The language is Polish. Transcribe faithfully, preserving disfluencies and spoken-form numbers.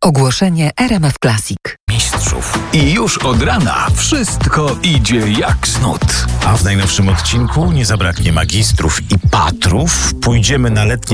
Ogłoszenie R M F Classic. Mistrzów. I już od rana wszystko idzie jak z nut. A w najnowszym odcinku nie zabraknie magistrów i patrów. Pójdziemy na letnie